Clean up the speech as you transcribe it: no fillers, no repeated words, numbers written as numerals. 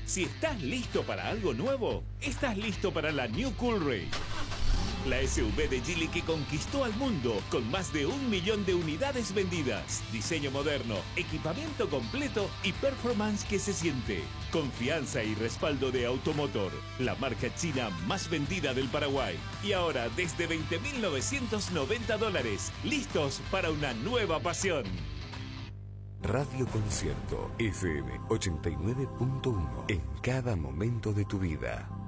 Si estás listo para algo nuevo, estás listo para la New Coolray. La SUV de Geely que conquistó al mundo con más de 1 millón de unidades vendidas. Diseño moderno, equipamiento completo y performance que se siente. Confianza y respaldo de Automotor, la marca china más vendida del Paraguay. Y ahora desde $20.990, listos para una nueva pasión. Radio Concierto FM 89.1 en cada momento de tu vida.